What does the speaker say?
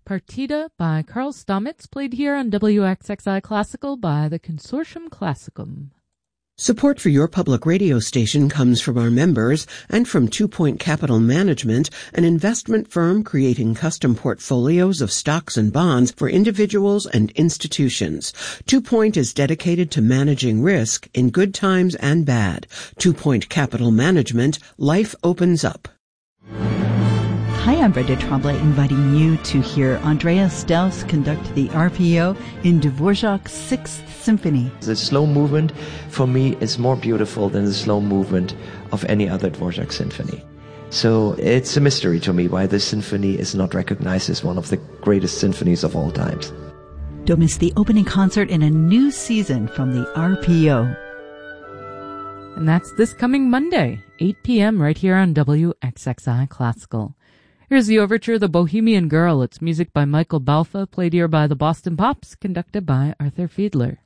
Partita by Karl Stamitz, played here on WXXI Classical by the Consortium Classicum. Support for your public radio station comes from our members and from 2 Point Capital Management, an investment firm creating custom portfolios of stocks and bonds for individuals and institutions. 2 Point is dedicated to managing risk in good times and bad. 2 Point Capital Management, life opens up. Hi, I'm Brenda Tremblay, inviting you to hear Andreas Strauss conduct the RPO in Dvorak's Sixth Symphony. The slow movement, for me, is more beautiful than the slow movement of any other Dvorak symphony. So it's a mystery to me why this symphony is not recognized as one of the greatest symphonies of all times. Don't miss the opening concert in a new season from the RPO. And that's this coming Monday, 8 p.m. right here on WXXI Classical. Here's the overture, The Bohemian Girl. It's music by Michael Balfe, played here by the Boston Pops, conducted by Arthur Fiedler.